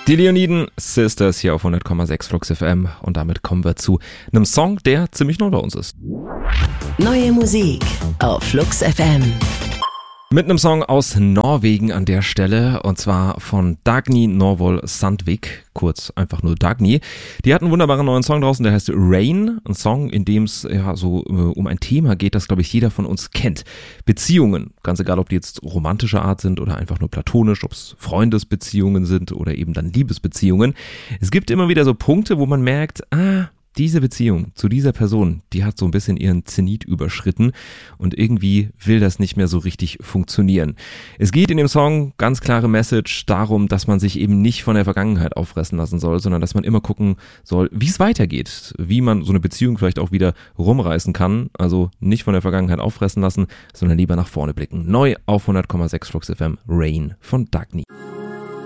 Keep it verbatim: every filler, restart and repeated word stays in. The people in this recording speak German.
Die Leoniden Sisters hier auf hundert Komma sechs Flux F M und damit kommen wir zu einem Song, der ziemlich neu bei uns ist. Neue Musik auf Flux F M. Mit einem Song aus Norwegen an der Stelle und zwar von Dagny Norvoll Sandvik, kurz einfach nur Dagny. Die hat einen wunderbaren neuen Song draußen, der heißt Rain, ein Song, in dem es ja so äh, um ein Thema geht, das glaube ich jeder von uns kennt. Beziehungen, ganz egal ob die jetzt romantischer Art sind oder einfach nur platonisch, ob es Freundesbeziehungen sind oder eben dann Liebesbeziehungen. Es gibt immer wieder so Punkte, wo man merkt, ah, diese Beziehung zu dieser Person, die hat so ein bisschen ihren Zenit überschritten und irgendwie will das nicht mehr so richtig funktionieren. Es geht in dem Song, ganz klare Message, darum, dass man sich eben nicht von der Vergangenheit auffressen lassen soll, sondern dass man immer gucken soll, wie es weitergeht, wie man so eine Beziehung vielleicht auch wieder rumreißen kann. Also nicht von der Vergangenheit auffressen lassen, sondern lieber nach vorne blicken. Neu auf hundert Komma sechs Flux F M, Rain von Dagny.